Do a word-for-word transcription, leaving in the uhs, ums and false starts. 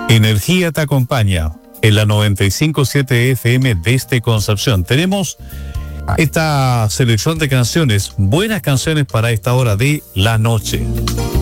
Energía te acompaña en la noventa y cinco punto siete F M desde Concepción. Tenemos esta selección de canciones, buenas canciones para esta hora de la noche.